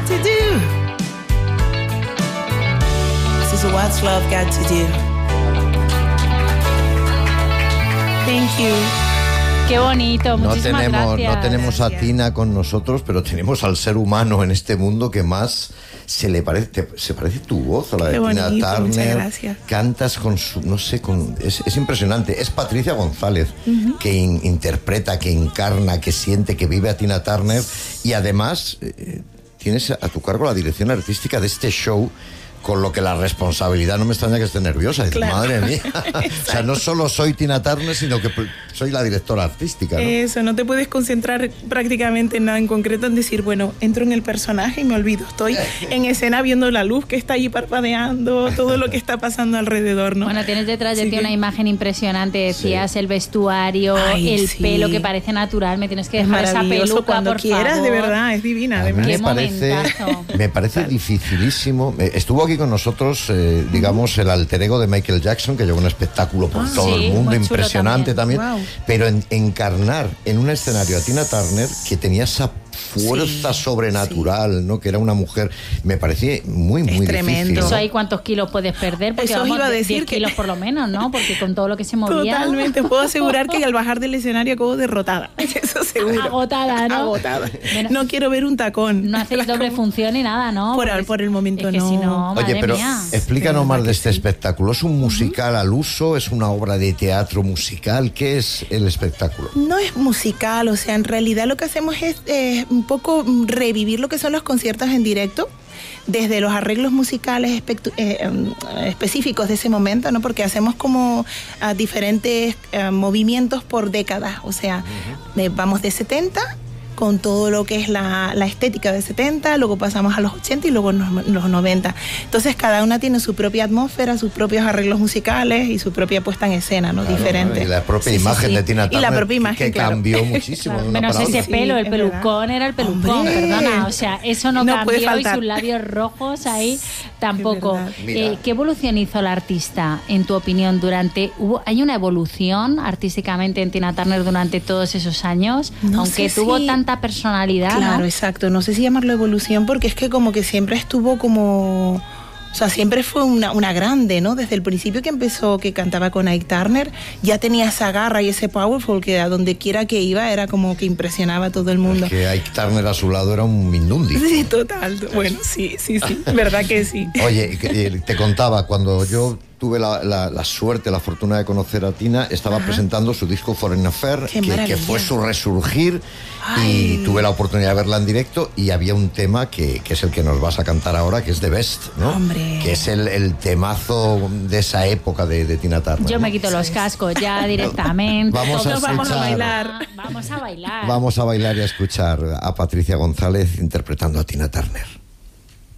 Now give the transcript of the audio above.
got to do. This is what's love got to do. Thank you. Qué bonito, muchísimas gracias. No tenemos a Tina con nosotros, pero tenemos al ser humano en este mundo que más se parece tu voz a la de Tina Turner. Muchas gracias. Cantas con su, no sé, es impresionante. Es Patricia González que interpreta, que encarna, que siente, que vive a Tina Turner y además tienes a tu cargo la dirección artística de este show. Con lo que la responsabilidad no me extraña que esté nerviosa. Claro. Madre mía. O sea, no solo soy Tina Turner, sino que soy la directora artística, ¿no? Eso, no te puedes concentrar prácticamente en nada en concreto en decir, bueno, entro en el personaje y me olvido. Estoy en escena viendo la luz que está allí parpadeando, todo lo que está pasando alrededor, ¿no? Bueno, tienes detrás de ti una imagen impresionante. Decías el vestuario, el pelo que parece natural. Me tienes que dejar esa peluca, cuando por quieras, favor. de verdad, es divina. Además. Me parece dificilísimo. Estuvo aquí con nosotros, digamos, el alter ego de Michael Jackson, que llevó un espectáculo por todo el mundo, impresionante también. Wow. Pero encarnar en un escenario a Tina Turner, que tenía esa fuerza sobrenatural, ¿no? Que era una mujer, me parecía muy difícil, ¿no? Eso ahí cuántos kilos puedes perder, porque eso iba a decir 10 kilos por lo menos, ¿no? Porque con todo lo que se movía. Totalmente, puedo asegurar que al bajar del escenario acabo derrotada. Eso seguro. Agotada, ¿no? Agotada. Bueno, no quiero ver un tacón. No hacéis doble función ni nada, ¿no? Por el momento no. Si no. Oye, pero explícanos más de este espectáculo. ¿Es un musical al uso? ¿Es una obra de teatro musical? ¿Qué es el espectáculo? No es musical, o sea, en realidad lo que hacemos es un poco revivir lo que son los conciertos en directo, desde los arreglos musicales específicos de ese momento, ¿no? Porque hacemos como diferentes movimientos por décadas, o sea, vamos de 70 con todo lo que es la estética de 70, luego pasamos a los 80 y luego los 90. Entonces cada una tiene su propia atmósfera, sus propios arreglos musicales y su propia puesta en escena, ¿no? Claro, diferente. Y la propia imagen de Tina Turner, y la propia imagen, que cambió muchísimo. Claro, menos ese pelo, el pelucón era el pelucón, perdona, o sea, eso no cambió y sus labios rojos ahí tampoco. ¿Qué evolución hizo la artista, en tu opinión, ¿hay una evolución artísticamente en Tina Turner durante todos esos años? Aunque tuvo tanta personalidad. Claro, ¿no? exacto. No sé si llamarlo evolución porque es que como que siempre estuvo como... O sea, siempre fue una grande, ¿no? Desde el principio que empezó, que cantaba con Ike Turner, ya tenía esa garra y ese powerful que a donde quiera que iba era como que impresionaba a todo el mundo. Es que Ike Turner a su lado era un mindundi. Sí, total. Bueno, sí. Verdad que sí. Oye, te contaba, cuando yo tuve la suerte, la fortuna de conocer a Tina, estaba presentando su disco Foreign Affair, que fue su resurgir. Y tuve la oportunidad de verla en directo y había un tema que es el que nos vas a cantar ahora, que es The Best, ¿no? Hombre. Que es el temazo de esa época de Tina Turner. Yo me quito los cascos ya directamente. Vamos a bailar. Vamos a bailar. Vamos a bailar y a escuchar a Patricia González interpretando a Tina Turner.